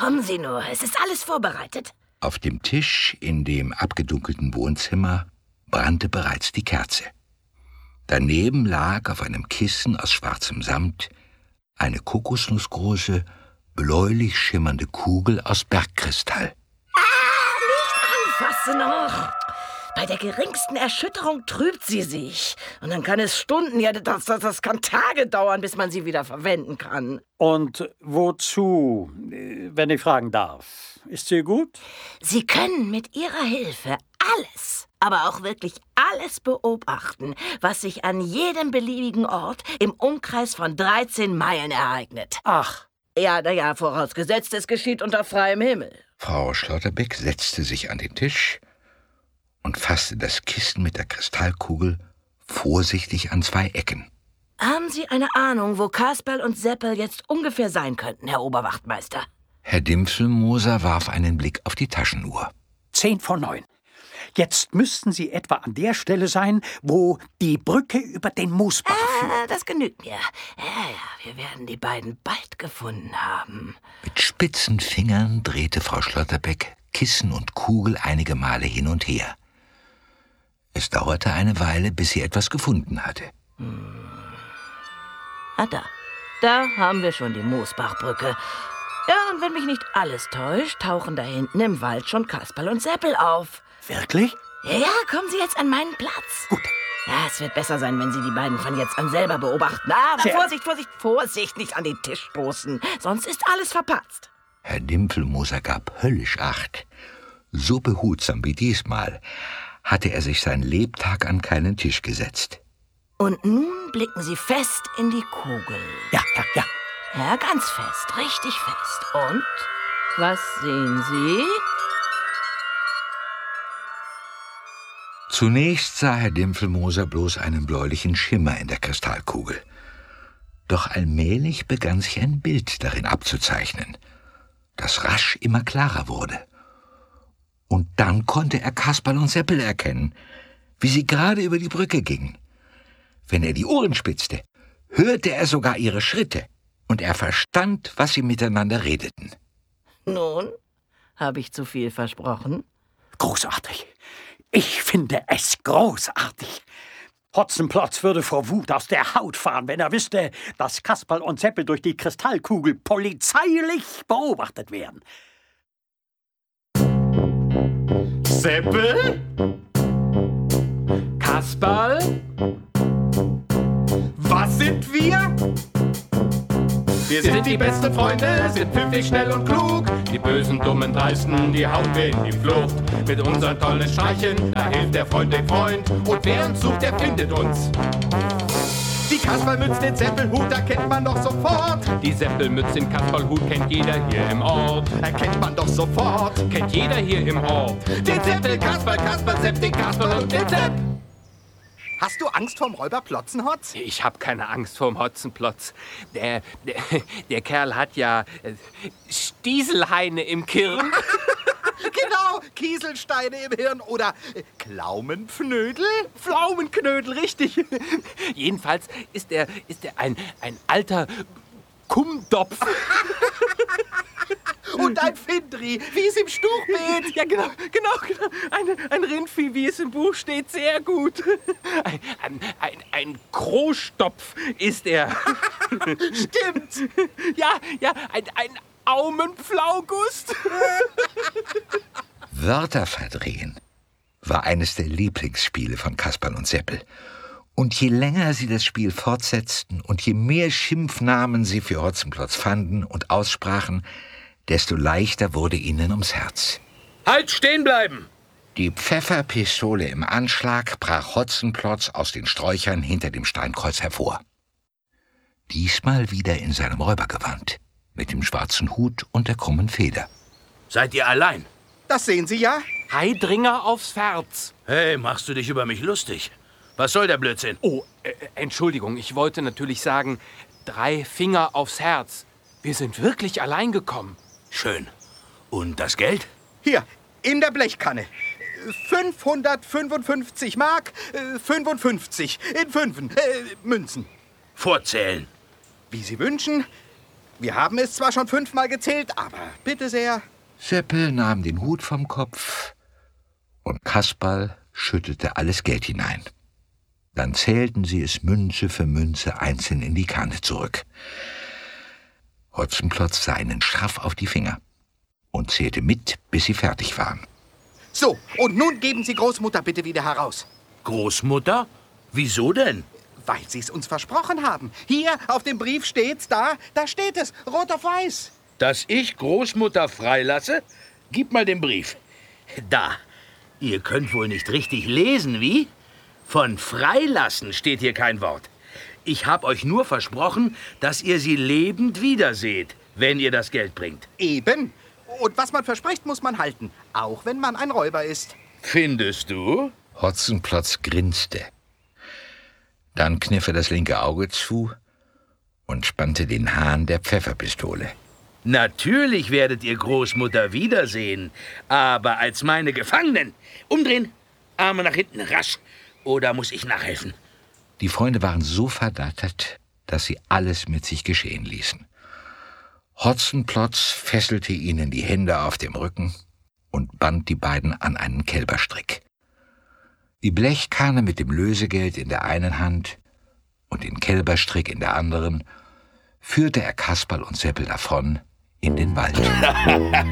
Kommen Sie nur, es ist alles vorbereitet. Auf dem Tisch in dem abgedunkelten Wohnzimmer brannte bereits die Kerze. Daneben lag auf einem Kissen aus schwarzem Samt eine kokosnussgroße, bläulich schimmernde Kugel aus Bergkristall. Nicht anfassen noch! Bei der geringsten Erschütterung trübt sie sich. Und dann kann es Stunden, ja, das kann Tage dauern, bis man sie wieder verwenden kann. Und wozu, wenn ich fragen darf? Ist sie gut? Sie können mit Ihrer Hilfe alles, aber auch wirklich alles beobachten, was sich an jedem beliebigen Ort im Umkreis von 13 Meilen ereignet. Ach. Ja, vorausgesetzt, es geschieht unter freiem Himmel. Frau Schlotterbeck setzte sich an den Tisch und fasste das Kissen mit der Kristallkugel vorsichtig an 2 Ecken. Haben Sie eine Ahnung, wo Kasperl und Seppel jetzt ungefähr sein könnten, Herr Oberwachtmeister? Herr Dimpfelmoser warf einen Blick auf die Taschenuhr. 9:10. Jetzt müssten Sie etwa an der Stelle sein, wo die Brücke über den Moosbach führt. Das genügt mir. Ja, wir werden die beiden bald gefunden haben. Mit spitzen Fingern drehte Frau Schlotterbeck Kissen und Kugel einige Male hin und her. Es dauerte eine Weile, bis sie etwas gefunden hatte. Da haben wir schon die Moosbachbrücke. Ja, und wenn mich nicht alles täuscht, tauchen da hinten im Wald schon Kasperl und Seppel auf. Wirklich? Ja, kommen Sie jetzt an meinen Platz. Gut. Ja, es wird besser sein, wenn Sie die beiden von jetzt an selber beobachten. Vorsicht, nicht an den Tisch stoßen, sonst ist alles verpatzt. Herr Dimpfelmoser gab höllisch Acht. So behutsam wie diesmal hatte er sich sein Lebtag an keinen Tisch gesetzt. Und nun blicken Sie fest in die Kugel. Ja. Ja, ganz fest, richtig fest. Und? Was sehen Sie? Zunächst sah Herr Dimpfelmoser bloß einen bläulichen Schimmer in der Kristallkugel. Doch allmählich begann sich ein Bild darin abzuzeichnen, das rasch immer klarer wurde. Und dann konnte er Kasperl und Seppel erkennen, wie sie gerade über die Brücke gingen. Wenn er die Ohren spitzte, hörte er sogar ihre Schritte, und er verstand, was sie miteinander redeten. Nun, habe ich zu viel versprochen? Großartig. Ich finde es großartig. Hotzenplotz würde vor Wut aus der Haut fahren, wenn er wüsste, dass Kasperl und Seppel durch die Kristallkugel polizeilich beobachtet werden. Seppel? Kasperl? Was sind wir? Wir sind die besten Freunde, sind pünktlich, schnell und klug. Die bösen, dummen, dreisten, die hauen wir in die Flucht. Mit unseren tollen Streichen, da hilft der Freund dem Freund. Und wer uns sucht, der findet uns. Die Kasperlmütze, den Seppelhut, erkennt man doch sofort. Die Seppelmütze, den Kasperlhut, kennt jeder hier im Ort. Erkennt man doch sofort, kennt jeder hier im Ort. Den Seppel, Kasperl, Sepp, den Kasperl und den Sepp. Hast du Angst vorm Räuber Plotzenhotz? Ich hab keine Angst vorm Hotzenplotz. Der Kerl hat ja Stieselhaine im Kirn. Genau, Kieselsteine im Hirn oder Klaumenpfnödel? Pflaumenknödel, richtig. Jedenfalls ist er ein alter Kummdopf. Und ein Findri, wie es im Stuchbeet. Ja, genau. Ein Rindvieh, wie es im Buch steht, sehr gut. Ein Krohstopf ist er. Stimmt. Ja, ein Aumenpflaugust. Wörter verdrehen war eines der Lieblingsspiele von Kasperl und Seppel. Und je länger sie das Spiel fortsetzten und je mehr Schimpfnamen sie für Hotzenplotz fanden und aussprachen, desto leichter wurde ihnen ums Herz. Halt, stehen bleiben! Die Pfefferpistole im Anschlag brach Hotzenplotz aus den Sträuchern hinter dem Steinkreuz hervor. Diesmal wieder in seinem Räubergewand, mit dem schwarzen Hut und der krummen Feder. Seid ihr allein? Das sehen Sie ja. Heidringer aufs Herz. Hey, machst du dich über mich lustig? Was soll der Blödsinn? Oh, Entschuldigung, ich wollte natürlich sagen, 3 Finger aufs Herz. Wir sind wirklich allein gekommen. Schön. Und das Geld? Hier, in der Blechkanne. 555 Mark, 55 in Münzen. Vorzählen. Wie Sie wünschen. Wir haben es zwar schon 5-mal gezählt, aber bitte sehr. Seppel nahm den Hut vom Kopf und Kasperl schüttete alles Geld hinein. Dann zählten sie es Münze für Münze einzeln in die Kanne zurück. Hotzenplotz sah ihnen schraff auf die Finger und zählte mit, bis sie fertig waren. So, und nun geben Sie Großmutter bitte wieder heraus. Großmutter? Wieso denn? Weil Sie es uns versprochen haben. Hier auf dem Brief steht's, da steht es, rot auf weiß. Dass ich Großmutter freilasse? Gib mal den Brief. Da. Ihr könnt wohl nicht richtig lesen, wie? Von freilassen steht hier kein Wort. Ich hab euch nur versprochen, dass ihr sie lebend wiederseht, wenn ihr das Geld bringt. Eben. Und was man verspricht, muss man halten. Auch wenn man ein Räuber ist. Findest du? Hotzenplotz grinste. Dann kniff er das linke Auge zu und spannte den Hahn der Pfefferpistole. Natürlich werdet ihr Großmutter wiedersehen, aber als meine Gefangenen. Umdrehen, Arme nach hinten, rasch. Oder muss ich nachhelfen? Die Freunde waren so verdattert, dass sie alles mit sich geschehen ließen. Hotzenplotz fesselte ihnen die Hände auf dem Rücken und band die beiden an einen Kälberstrick. Die Blechkanne mit dem Lösegeld in der einen Hand und den Kälberstrick in der anderen führte er Kasperl und Seppel davon in den Wald.